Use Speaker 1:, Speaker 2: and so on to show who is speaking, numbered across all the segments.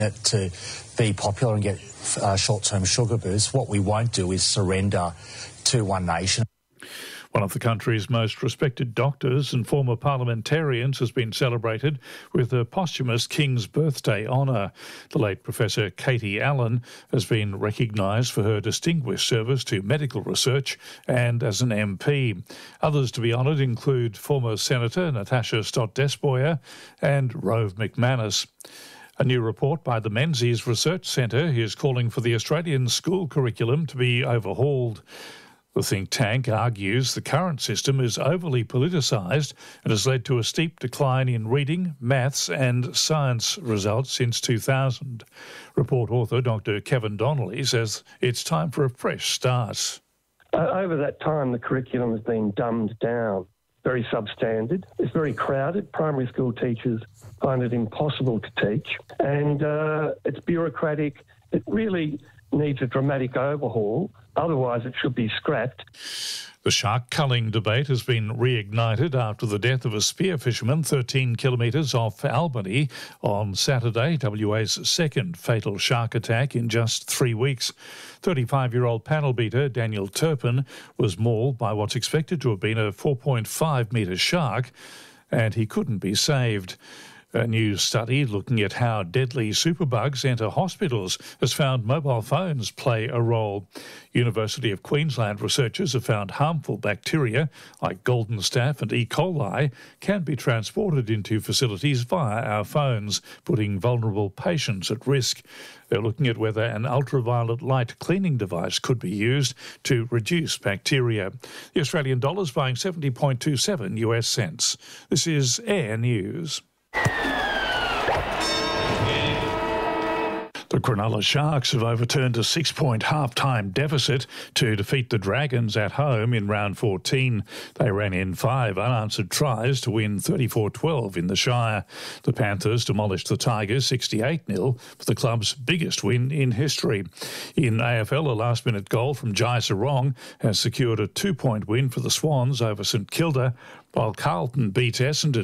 Speaker 1: it to be popular and get short-term sugar boosts. What we won't do is surrender to One Nation.
Speaker 2: One of the country's most respected doctors and former parliamentarians has been celebrated with a posthumous King's Birthday honour. The late Professor Katie Allen has been recognised for her distinguished service to medical research and as an MP. Others to be honoured include former Senator Natasha Stott-Despoja and Rove McManus. A new report by the Menzies Research Centre is calling for the Australian school curriculum to be overhauled. The think tank argues the current system is overly politicised and has led to a steep decline in reading, maths and science results since 2000. Report author Dr Kevin Donnelly says it's time for a fresh start.
Speaker 3: Over that time, the curriculum has been dumbed down, very substandard. It's very crowded. Primary school teachers find it impossible to teach, and it's bureaucratic. It really needs a dramatic overhaul. Otherwise, it should be scrapped.
Speaker 2: The shark culling debate has been reignited after the death of a spear fisherman 13 kilometres off Albany on Saturday, WA's second fatal shark attack in just 3 weeks. 35-year-old panel beater Daniel Turpin was mauled by what's expected to have been a 4.5-metre shark, and he couldn't be saved. A new study looking at how deadly superbugs enter hospitals has found mobile phones play a role. University of Queensland researchers have found harmful bacteria like golden staph and E. coli can be transported into facilities via our phones, putting vulnerable patients at risk. They're looking at whether an ultraviolet light cleaning device could be used to reduce bacteria. The Australian dollar is buying 70.27 US cents. This is Air News. The Cronulla Sharks have overturned a 6-point half-time deficit to defeat the Dragons at home in round 14. They ran in 5 unanswered tries to win 34-12 in the Shire. The Panthers demolished the Tigers 68-0 for the club's biggest win in history. In AFL, a last-minute goal from Jai Sarong has secured a 2-point win for the Swans over St Kilda, while Carlton beat Essendon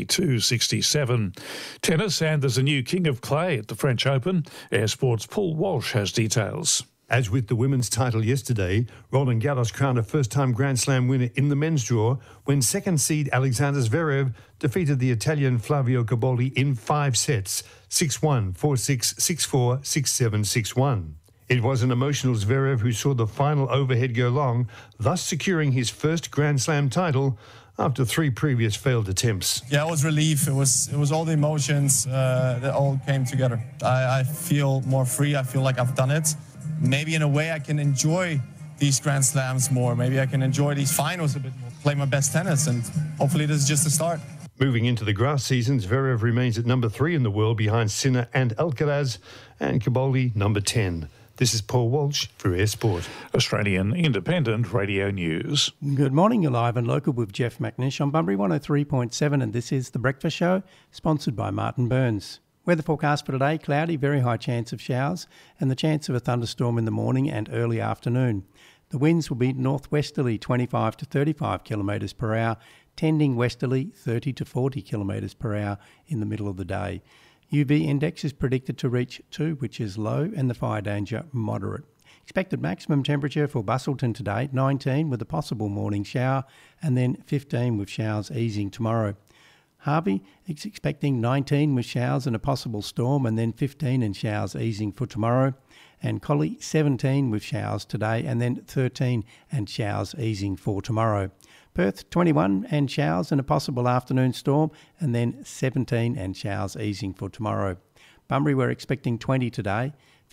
Speaker 2: 72-67. Tennis, and there's a new King of Clay at the French Open. Air Sports' Paul Walsh has details.
Speaker 4: As with the women's title yesterday, Roland Garros crowned a first-time Grand Slam winner in the men's draw when second seed Alexander Zverev defeated the Italian Flavio Cobolli in 5 sets, 6-1, 4-6, 6-4, 6-7, 6-1. It was an emotional Zverev who saw the final overhead go long, thus securing his first Grand Slam title after 3 previous failed attempts.
Speaker 5: Yeah, it was relief. It was all the emotions that all came together. I feel more free. I feel like I've done it. Maybe in a way I can enjoy these Grand Slams more. Maybe I can enjoy these finals a bit more, play my best tennis, and hopefully this is just the start.
Speaker 4: Moving into the grass season, Zverev remains at number 3 in the world behind Sinner and Alcaraz, and Cobolli number 10. This is Paul Walsh for Air Sport.
Speaker 2: Australian Independent Radio News.
Speaker 6: Good morning, you're live and local with Jeff McNish on Bunbury 103.7, and this is The Breakfast Show, sponsored by Martin Burns. Weather forecast for today, cloudy, very high chance of showers, and the chance of a thunderstorm in the morning and early afternoon. The winds will be northwesterly 25 to 35 kilometres per hour, tending westerly 30 to 40 kilometres per hour in the middle of the day. UV index is predicted to reach 2, which is low, and the fire danger moderate. Expected maximum temperature for Busselton today, 19 with a possible morning shower, and then 15 with showers easing tomorrow. Harvey is expecting 19 with showers and a possible storm, and then 15 and showers easing for tomorrow. And Collie, 17 with showers today, and then 13 and showers easing for tomorrow. Perth, 21 and showers and a possible afternoon storm, and then 17 and showers easing for tomorrow. Bunbury, we're expecting 20 today,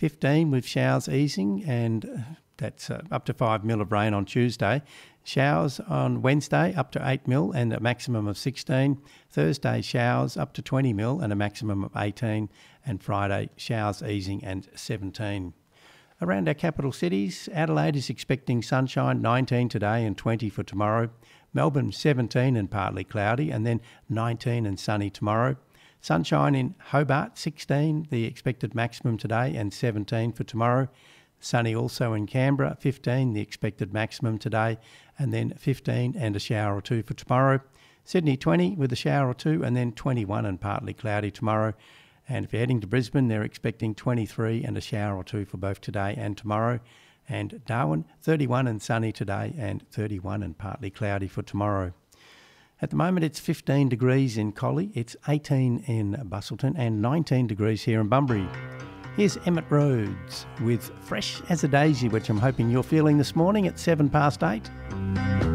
Speaker 6: 15 with showers easing, and that's up to 5 mil of rain on Tuesday. Showers on Wednesday up to 8 mil and a maximum of 16. Thursday, showers up to 20 mil and a maximum of 18. And Friday, showers easing and 17. Around our capital cities, Adelaide is expecting sunshine, 19 today and 20 for tomorrow. Melbourne, 17 and partly cloudy, and then 19 and sunny tomorrow. Sunshine in Hobart, 16, the expected maximum today, and 17 for tomorrow. Sunny also in Canberra, 15, the expected maximum today, and then 15 and a shower or 2 for tomorrow. Sydney, 20 with a shower or 2, and then 21 and partly cloudy tomorrow. And if you're heading to Brisbane, they're expecting 23 and a shower or two for both today and tomorrow. And Darwin, 31 and sunny today and 31 and partly cloudy for tomorrow. At the moment, it's 15 degrees in Collie, it's 18 in Busselton and 19 degrees here in Bunbury. Here's Emmett Rhodes with Fresh as a Daisy, which I'm hoping you're feeling this morning at 8:07.